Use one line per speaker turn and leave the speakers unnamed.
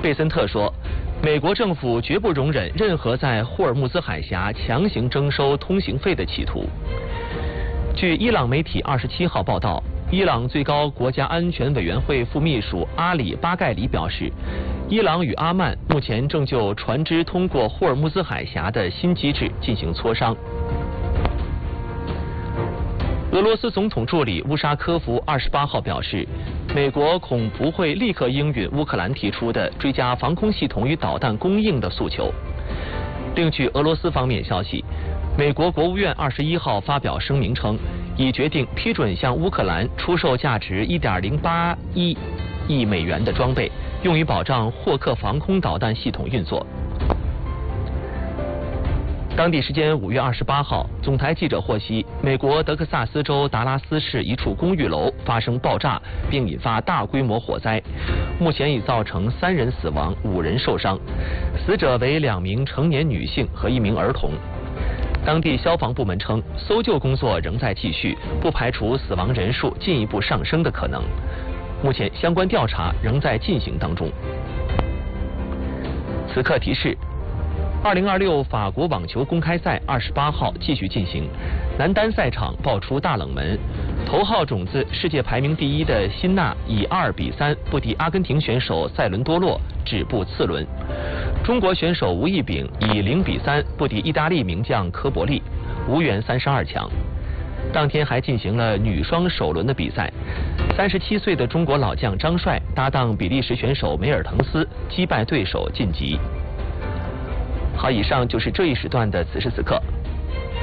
贝森特说，美国政府绝不容忍任何在霍尔木兹海峡强行征收通行费的企图。据伊朗媒体27号报道，伊朗最高国家安全委员会副秘书阿里巴盖里表示，伊朗与阿曼目前正就船只通过霍尔木兹海峡的新机制进行磋商。俄罗斯总统助理乌沙科夫28号表示，美国恐不会立刻应允乌克兰提出的追加防空系统与导弹供应的诉求。另据俄罗斯方面消息，美国国务院21号发表声明称，已决定批准向乌克兰出售价值1.081亿美元的装备，用于保障霍克防空导弹系统运作。当地时间5月28号，总台记者获悉，美国德克萨斯州达拉斯市一处公寓楼发生爆炸，并引发大规模火灾，目前已造成3人死亡，5人受伤，死者为2名成年女性和1名儿童。当地消防部门称，搜救工作仍在继续，不排除死亡人数进一步上升的可能。目前相关调查仍在进行当中。此刻提示：2026法国网球公开赛28号继续进行，男单赛场爆出大冷门，头号种子世界排名第1的辛纳以2比3不敌阿根廷选手塞伦多洛，止步次轮。中国选手吴亦丙以0比3不敌意大利名将科伯利，无缘32强。当天还进行了女双首轮的比赛，37岁的中国老将张帅搭档比利时选手梅尔滕斯，击败对手晋级。好，以上就是这一时段的此时此刻。